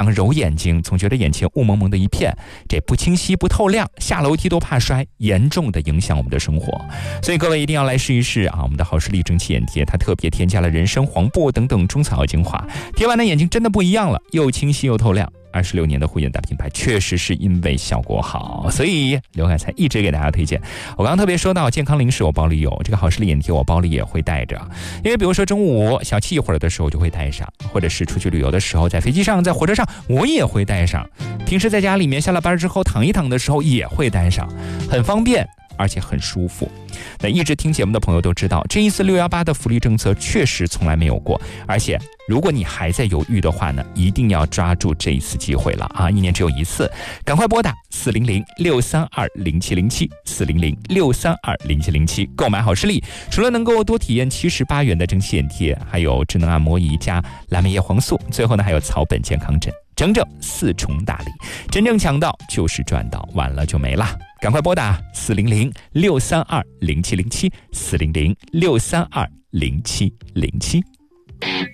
常揉眼睛，总觉得眼前雾蒙蒙的一片，这不清晰不透亮，下楼梯都怕摔，严重的影响我们的生活。所以各位一定要来试一试啊！我们的好视力蒸汽眼贴，它特别添加了人参、黄柏等等中草药精华，贴完的眼睛真的不一样了，又清晰又透亮。26年的护眼大品牌，确实是因为效果好，所以刘凯才一直给大家推荐。我刚刚特别说到健康零食我包里有，这个好视力眼贴我包里也会带着，因为比如说中午小憩一会儿的时候就会带上，或者是出去旅游的时候，在飞机上在火车上我也会带上，平时在家里面下了班之后躺一躺的时候也会带上，很方便而且很舒服。那一直听节目的朋友都知道，这一次618的福利政策确实从来没有过，而且如果你还在犹豫的话呢，一定要抓住这一次机会了啊！一年只有一次，赶快拨打400-632-0707，400-632-0707，购买好视力。除了能够多体验78元的蒸汽眼贴，还有智能按摩仪加蓝莓叶黄素，最后呢还有草本健康枕，整整4重大礼，真正抢到就是赚到，晚了就没了。赶快拨打400-632-0707，400-632-0707。